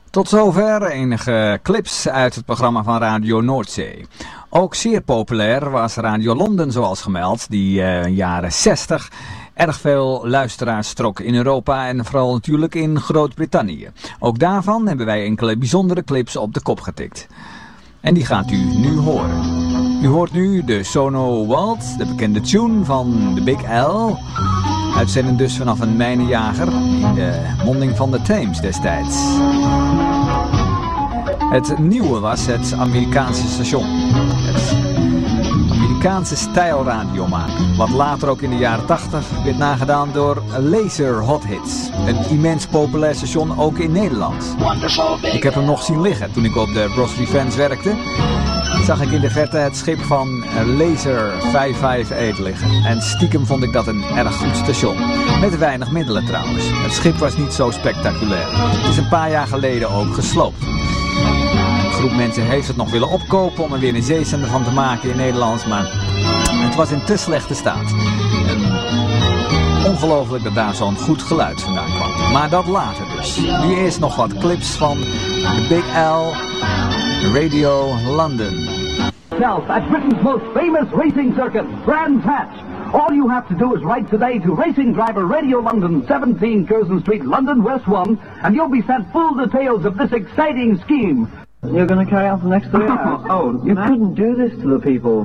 Tot zover enige clips uit het programma van Radio Noordzee. Ook zeer populair was Radio Londen, zoals gemeld, die jaren 60 erg veel luisteraars trok in Europa en vooral natuurlijk in Groot-Brittannië. Ook daarvan hebben wij enkele bijzondere clips op de kop getikt. En die gaat u nu horen. U hoort nu de Sono Waltz, de bekende tune van de Big L. Uitzendend dus vanaf een mijnenjager in de monding van de Theems destijds. Het nieuwe was het Amerikaanse station. Het Amerikaanse stijlradio maken. Wat later ook in de jaren 80 werd nagedaan door Laser Hot Hits. Een immens populair station ook in Nederland. Ik heb hem nog zien liggen toen ik op de Brossery Fans werkte. Zag ik in de verte het schip van Laser 558 liggen. En stiekem vond ik dat een erg goed station. Met weinig middelen trouwens. Het schip was niet zo spectaculair. Het is een paar jaar geleden ook gesloopt. Een groep mensen heeft het nog willen opkopen om er weer een zeezender van te maken in Nederland. Maar het was in te slechte staat. En ongelooflijk dat daar zo'n goed geluid vandaan kwam. Maar dat later dus. Nu eerst nog wat clips van de Big L Radio London. At Britain's most famous racing circuit, Brands Hatch. All you have to do is write today to Racing Driver Radio London, 17 Curzon Street, London, West 1, and you'll be sent full details of this exciting scheme. You're going to carry on for the next 3 hours? Oh, you couldn't do this to the people.